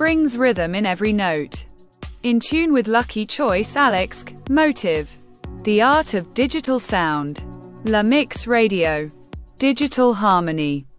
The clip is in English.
brings rhythm in every note. In tune with Lucky Choice Alex, Motive. The art of digital sound. La Mix Radio. Digital harmony.